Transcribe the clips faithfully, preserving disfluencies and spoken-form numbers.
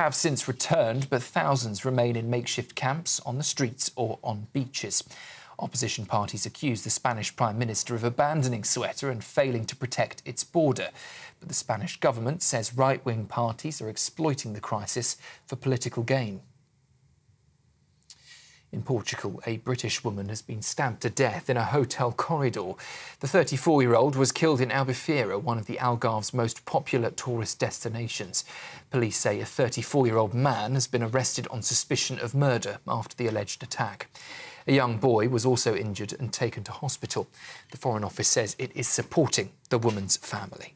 have since returned, but thousands remain in makeshift camps on the streets or on beaches. Opposition parties accuse the Spanish Prime Minister of abandoning Ceuta and failing to protect its border. But the Spanish government says right-wing parties are exploiting the crisis for political gain. In Portugal, a British woman has been stabbed to death in a hotel corridor. The thirty-four-year-old was killed in Albufeira, one of the Algarve's most popular tourist destinations. Police say a thirty-four-year-old man has been arrested on suspicion of murder after the alleged attack. A young boy was also injured and taken to hospital. The Foreign Office says it is supporting the woman's family.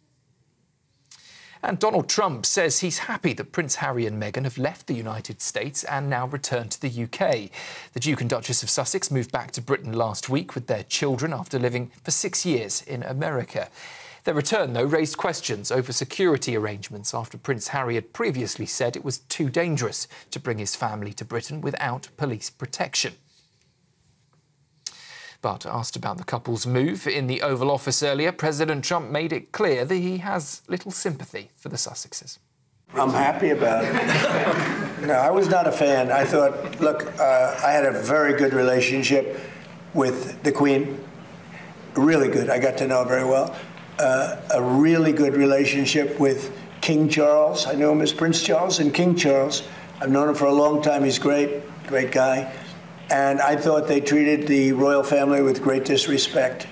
And Donald Trump says he's happy that Prince Harry and Meghan have left the United States and now returned to the U K. The Duke and Duchess of Sussex moved back to Britain last week with their children after living for six years in America. Their return, though, raised questions over security arrangements after Prince Harry had previously said it was too dangerous to bring his family to Britain without police protection. But asked about the couple's move in the Oval Office earlier, President Trump made it clear that he has little sympathy for the Sussexes. I'm happy about it. No, I was not a fan. I thought, look, uh, I had a very good relationship with the Queen. Really good. I got to know her very well. Uh, a really good relationship with King Charles. I knew him as Prince Charles and King Charles. I've known him for a long time. He's great, great guy. And I thought they treated the royal family with great disrespect.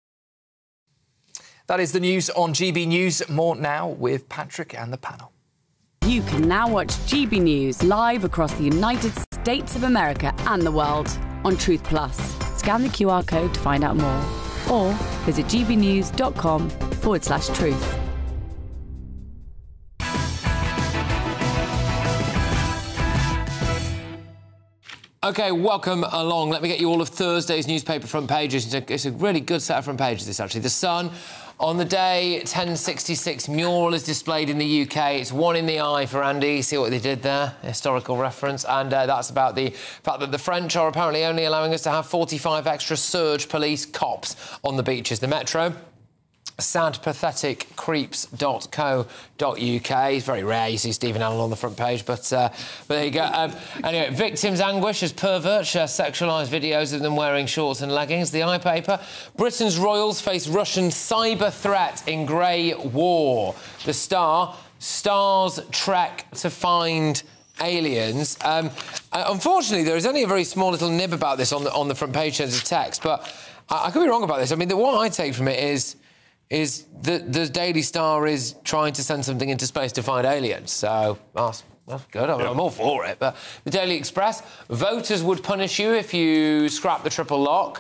That is the news on G B News. More now with Patrick and the panel. You can now watch G B News live across the United States of America and the world on Truth Plus. Scan the Q R code to find out more or visit gbnews.com forward slash truth. OK, welcome along. Let me get you all of Thursday's newspaper front pages. It's a, it's a really good set of front pages, this, actually. The Sun, on the day, ten sixty-six mural is displayed in the U K. It's one in the eye for Andy. See what they did there? Historical reference. And uh, that's about the fact that the French are apparently only allowing us to have forty-five extra surge police cops on the beaches. The Metro, sad pathetic creeps dot co dot U K. It's very rare you see Stephen Allen on the front page, but, uh, but there you go. Um, anyway, victims' anguish as perverts share sexualised videos of them wearing shorts and leggings. The I paper, Britain's royals face Russian cyber threat in grey war. The Star, stars trek to find aliens. Um, uh, unfortunately, there is only a very small little nib about this on the, on the front page as a text, but I, I could be wrong about this. I mean, the one I take from it is is that the Daily Star is trying to send something into space to find aliens. So that's, that's good. I'm, yeah. I'm all for it. But the Daily Express, voters would punish you if you scrap the triple lock.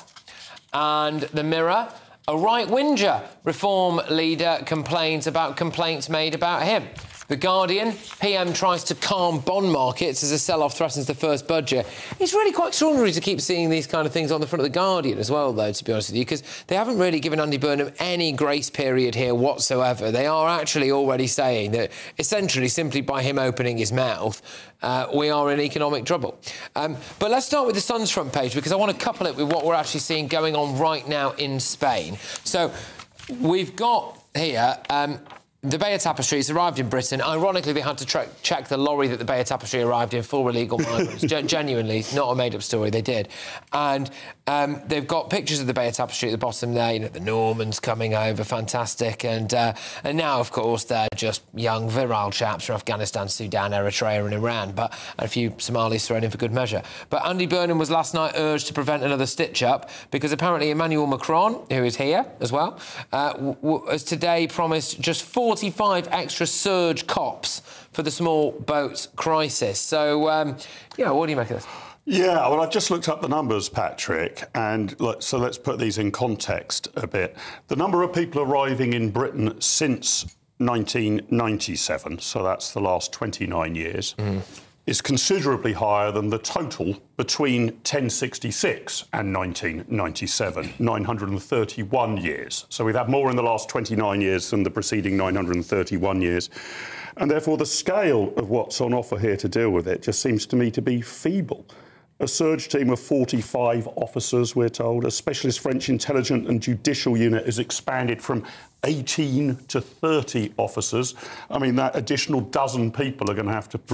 And the Mirror, a right-winger reform leader complains about complaints made about him. The Guardian, P M tries to calm bond markets as a sell-off threatens the first budget. It's really quite extraordinary to keep seeing these kind of things on the front of The Guardian as well, though, to be honest with you, because they haven't really given Andy Burnham any grace period here whatsoever. They are actually already saying that, essentially, simply by him opening his mouth, uh, we are in economic trouble. Um, but let's start with the Sun's front page, because I want to couple it with what we're actually seeing going on right now in Spain. So we've got here... Um, The Beyer Tapestries arrived in Britain. Ironically, they had to tra- check the lorry that the Beyer Tapestry arrived in for illegal migrants. Gen- genuinely, not a made-up story, they did. And um, they've got pictures of the Beyer Tapestry at the bottom there, you know, the Normans coming over, fantastic. And uh, and now, of course, they're just young, virile chaps from Afghanistan, Sudan, Eritrea and Iran, but a few Somalis thrown in for good measure. But Andy Burnham was last night urged to prevent another stitch-up because apparently Emmanuel Macron, who is here as well, uh, w- w- has today promised just four forty-five extra surge cops for the small boat crisis. So, um, yeah, what do you make of this? Yeah, well, I've just looked up the numbers, Patrick, and let, so let's put these in context a bit. The number of people arriving in Britain since nineteen ninety-seven, so that's the last twenty-nine years, mm. is considerably higher than the total between ten sixty-six and nineteen ninety-seven, nine hundred thirty-one years. So we've had more in the last twenty-nine years than the preceding nine hundred thirty-one years. And therefore the scale of what's on offer here to deal with it just seems to me to be feeble. A surge team of forty-five officers, we're told. A specialist French intelligence and judicial unit is expanded from eighteen to thirty officers. I mean, that additional dozen people are going to have to